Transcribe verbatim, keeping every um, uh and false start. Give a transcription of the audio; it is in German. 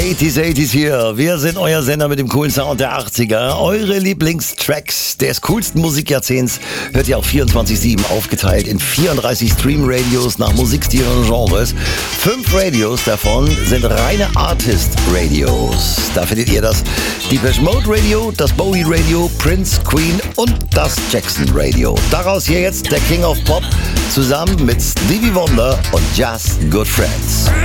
achtziger, achtziger hier. Wir sind euer Sender mit dem coolen Sound der achtziger. Eure Lieblingstracks des coolsten Musikjahrzehnts hört ihr auf vierundzwanzig sieben aufgeteilt in vierunddreißig Stream-Radios nach Musikstilen und Genres. Fünf Radios davon sind reine Artist-Radios. Da findet ihr das Depeche Mode Radio, das Bowie Radio, Prince, Queen und das Jackson Radio. Daraus hier jetzt der King of Pop zusammen mit Stevie Wonder und Just Good Friends.